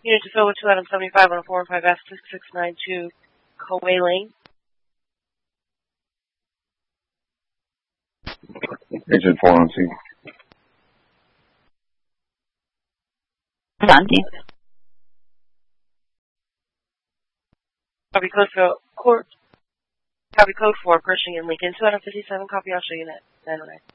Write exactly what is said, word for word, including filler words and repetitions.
Unit to fill with two item seventy-five on a four and five F six six nine two Coay Lane. Agent four on scene. On scene. Copy code for court. Copy code for Pershing and Lincoln. two fifty-seven. Copy. I'll show you that. That